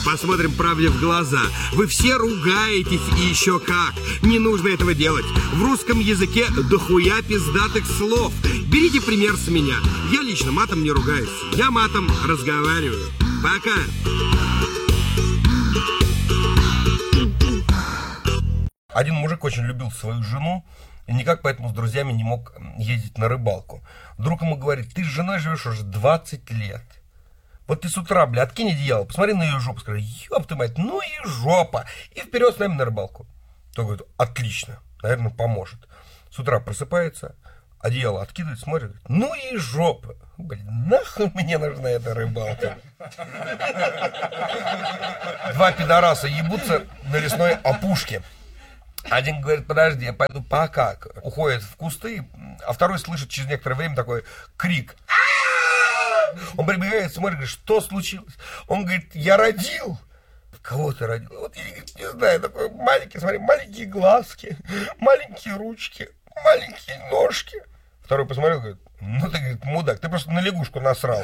Посмотрим правде в глаза. Вы все ругаетесь и еще как. Не нужно этого делать. В русском языке дохуя пиздатых слов. Берите пример с меня. Я лично матом не ругаюсь. Я матом разговариваю. Пока. Один мужик очень любил свою жену и никак поэтому с друзьями не мог ездить на рыбалку. Друг ему говорит: ты с женой живешь уже 20 лет. Вот ты с утра, бля, откинь одеяло, посмотри на ее жопу, скажи: ёб ты мать, ну и жопа. И вперед с нами на рыбалку. Тот говорит: отлично, наверное, поможет. С утра просыпается, одеяло откидывает, смотрит: ну и жопа. Блин, нахуй мне нужна эта рыбалка. Два пидораса ебутся на лесной опушке. Один говорит: подожди, я пойду пока. Уходит в кусты, а второй слышит через некоторое время такой крик. Он прибегает, смотрит, говорит: что случилось? Он говорит: я родил. Кого ты родил? Вот я, говорит, не знаю, такой маленький, смотри, маленькие глазки, маленькие ручки, маленькие ножки. Второй посмотрел, говорит: ну ты, говорит, мудак, ты просто на лягушку насрал.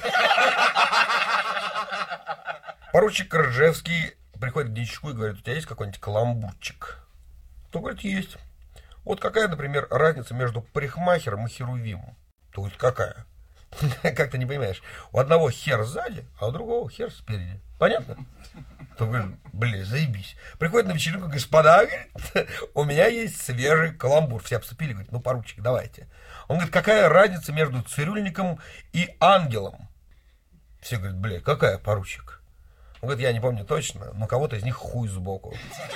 Поручик Ржевский приходит к дичку и говорит: у тебя есть какой-нибудь каламбурчик? То говорит: есть. Вот какая, например, разница между парикмахером и херувимом? То говорит: какая? Как ты не понимаешь? У одного хер сзади, а у другого хер спереди. Понятно? То говорит: блин, заебись. Приходит на вечеринку: господа, говорит, у меня есть свежий каламбур. Все обступили, говорит: ну, поручик, давайте. Он говорит: какая разница между цирюльником и ангелом? Все говорят: бля, какая, поручик? Он говорит: я не помню точно, но кого-то из них хуй сбоку.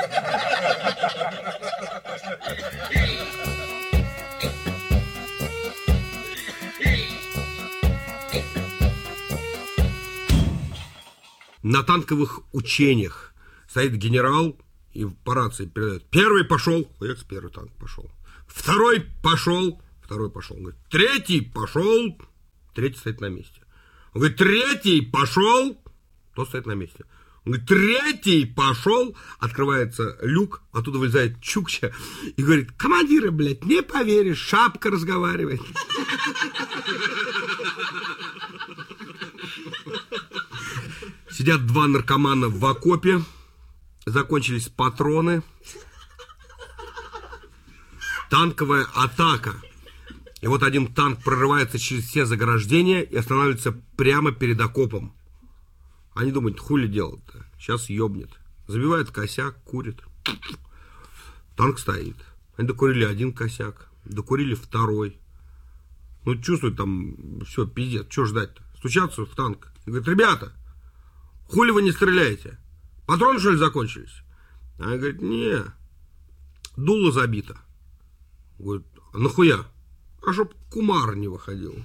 На танковых учениях стоит генерал и по рации передает: первый пошел, первый танк пошел. Второй пошел, второй пошел. Он говорит: третий пошел, третий стоит на месте. Он говорит: третий пошел, тот стоит на месте. Он говорит: третий пошел, открывается люк, оттуда вылезает Чукча и говорит: командиры, блядь, не поверишь, шапка разговаривает. Сидят два наркомана в окопе, закончились патроны. Танковая атака. И вот один танк прорывается через все заграждения и останавливается прямо перед окопом. Они думают: хули делать-то, сейчас ёбнет. Забивают косяк, курят. Танк стоит. Они докурили один косяк, докурили второй. Ну, чувствуют там, все, пиздец, что ждать-то? Стучатся в танк и говорят: ребята, хули вы не стреляете? Патроны, что ли, закончились? А они говорят: не, дуло забито. Говорит: а нахуя? А чтоб кумар не выходил.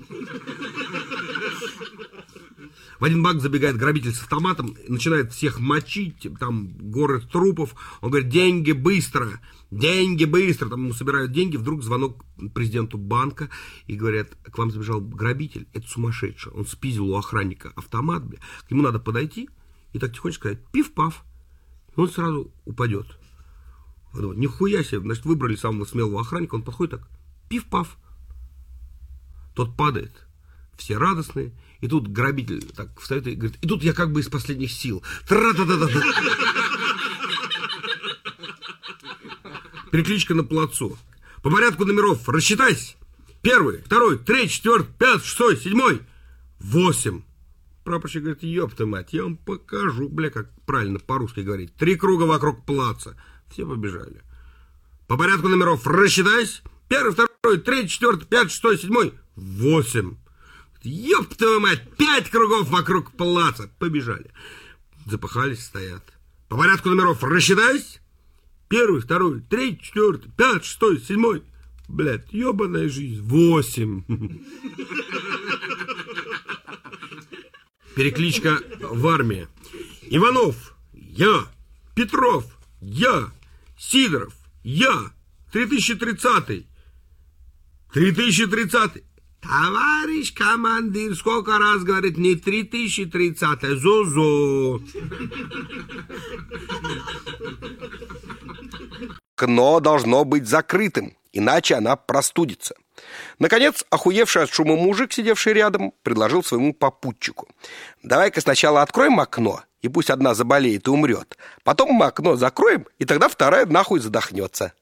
В один банк забегает грабитель с автоматом, начинает всех мочить, там горы трупов. Он говорит: деньги быстро, деньги быстро. Там ему собирают деньги, вдруг звонок президенту банка, и говорят: к вам забежал грабитель, это сумасшедший. Он спиздил у охранника автомат, бля. К нему надо подойти и так тихонечко сказать: пиф-паф. Он сразу упадет. Вот, нихуя себе, значит, выбрали самого смелого охранника, он подходит так: пиф-паф. Тот падает, все радостные. И тут грабитель так встает и говорит: и тут я как бы из последних сил. Тра-та-та-та-та. Перекличка на плацу. По порядку номеров рассчитайся. Первый, второй, третий, четвертый, пятый, шестой, седьмой, 8. Прапорщик говорит: ёпта мать, я вам покажу, бля, как правильно по-русски говорить. 3 круга вокруг плаца. Все побежали. По порядку номеров рассчитайся. Первый, второй, третий, четвертый, пятый, шестой, седьмой, 8. Ёб твою мать, 5 кругов вокруг плаца. Побежали. Запахались, стоят. По порядку номеров рассчитайся. Первый, второй, третий, четвертый, пятый, шестой, седьмой. Блядь, ёбаная жизнь. 8. Перекличка в армии. Иванов, я. Петров, я. Сидоров, я. 3030. 3030. Товарищ командир, сколько раз говорит, не 3030, а зо-зо. окно должно быть закрытым, иначе она простудится. Наконец, охуевший от шума мужик, сидевший рядом, предложил своему попутчику: давай-ка сначала откроем окно, и пусть одна заболеет и умрет. Потом мы окно закроем, и тогда вторая нахуй задохнется.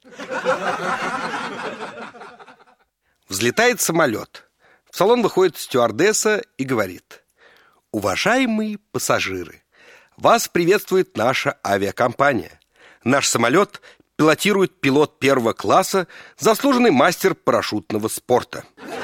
Взлетает самолет. В салон выходит стюардесса и говорит: уважаемые пассажиры, вас приветствует наша авиакомпания. Наш самолет пилотирует пилот первого класса, заслуженный мастер парашютного спорта.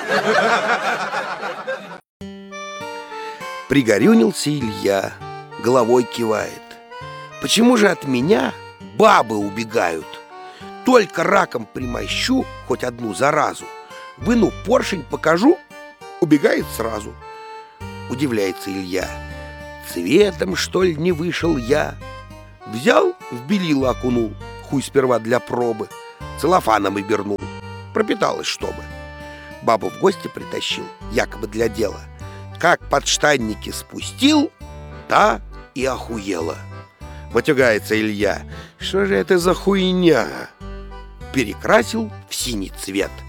Пригорюнился Илья, головой кивает. Почему же от меня бабы убегают? Только раком примощу хоть одну заразу, выну поршень, покажу, убегает сразу. Удивляется Илья. Цветом, что ли, не вышел я? Взял, в белило окунул, хуй сперва для пробы, целлофаном обернул, пропиталась чтобы. Бабу в гости притащил, якобы для дела. Как подштанники спустил, та и охуела. Матюгается Илья. Что же это за хуйня? Перекрасил в синий цвет.